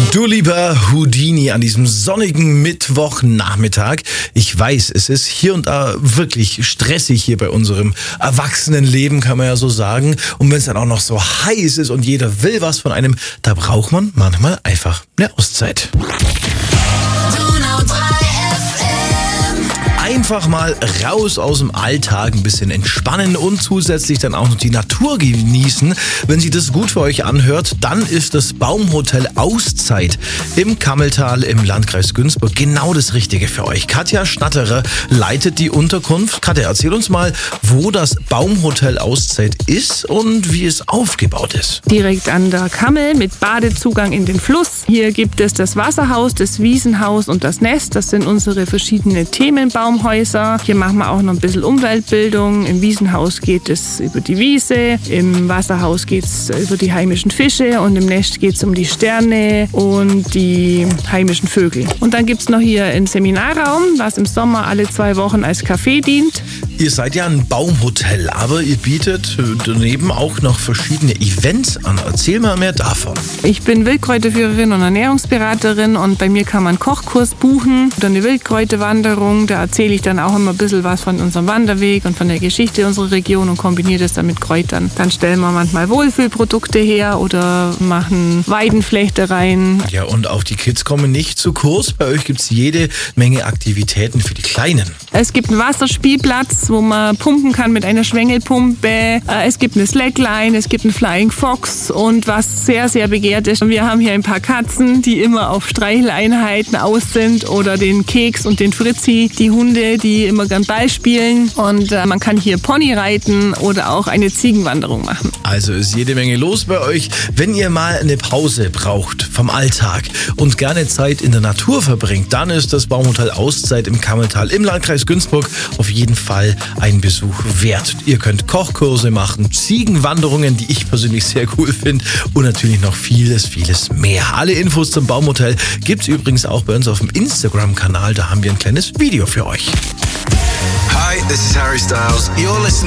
Du lieber Houdini an diesem sonnigen Mittwochnachmittag. Ich weiß, es ist hier und da wirklich stressig hier bei unserem Erwachsenenleben, kann man ja so sagen. Und wenn es dann auch noch so heiß ist und jeder will was von einem, da braucht man manchmal einfach eine Auszeit. Einfach mal raus aus dem Alltag, ein bisschen entspannen und zusätzlich dann auch noch die Natur genießen. Wenn sich das gut für euch anhört, dann ist das Baumhotel Auszeit im Kammeltal im Landkreis Günzburg genau das Richtige für euch. Katja Schnatterer leitet die Unterkunft. Katja, erzähl uns mal, wo das Baumhotel Auszeit ist und wie es aufgebaut ist. Direkt an der Kammel mit Badezugang in den Fluss. Hier gibt es das Wasserhaus, das Wiesenhaus und das Nest. Das sind unsere verschiedenen Themenbaumhäuser. Hier machen wir auch noch ein bisschen Umweltbildung. Im Wiesenhaus geht es über die Wiese, im Wasserhaus geht es über die heimischen Fische und im Nest geht es um die Sterne und die heimischen Vögel. Und dann gibt es noch hier einen Seminarraum, was im Sommer alle 2 Wochen als Café dient. Ihr seid ja ein Baumhotel, aber ihr bietet daneben auch noch verschiedene Events an. Erzähl mal mehr davon. Ich bin Wildkräuterführerin und Ernährungsberaterin und bei mir kann man einen Kochkurs buchen oder eine Wildkräuterwanderung. Da erzähle ich dann auch immer ein bisschen was von unserem Wanderweg und von der Geschichte unserer Region und kombiniere das dann mit Kräutern. Dann stellen wir manchmal Wohlfühlprodukte her oder machen Weidenflechtereien. Ja, und auch die Kids kommen nicht zu kurz. Bei euch gibt es jede Menge Aktivitäten für die Kleinen. Es gibt einen Wasserspielplatz, wo man pumpen kann mit einer Schwengelpumpe. Es gibt eine Slackline, es gibt einen Flying Fox und was sehr, sehr begehrt ist, wir haben hier ein paar Katzen, die immer auf Streicheleinheiten aus sind oder den Keks und den Fritzi, die Hunde, die immer gern Ball spielen und man kann hier Pony reiten oder auch eine Ziegenwanderung machen. Also ist jede Menge los bei euch. Wenn ihr mal eine Pause braucht vom Alltag und gerne Zeit in der Natur verbringt, dann ist das Baumhotel Auszeit im Kammeltal im Landkreis Günzburg auf jeden Fall ein Besuch wert. Ihr könnt Kochkurse machen, Ziegenwanderungen, die ich persönlich sehr cool finde und natürlich noch vieles, vieles mehr. Alle Infos zum Baumhotel gibt's übrigens auch bei uns auf dem Instagram-Kanal. Da haben wir ein kleines Video für euch. Hi, this is Harry Styles. You're listening